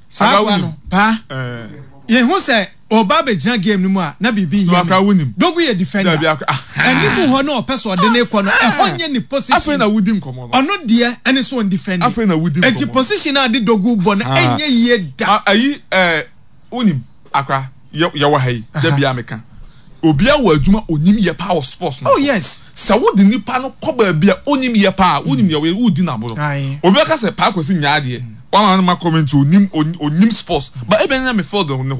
Sagwano pa ye hu say oba be jan game ni mu a na bibi ye dogu ye defender eni mu ho na opese ode na ekọ no e honye ni position afa na wudi nkomo no ono de eni so on defend afa na wudi nkomo enti position na de dogu bo na enye ye da ayi unim akra ye wa hayi da bia meka obi awo adwuma onim ye power sports no oh yes sa wodi nipa no koba bia onim ye pa onim ye we wudi na bolo obi aka se pa kwesi nyaade one man comment onim sports but e be na me feel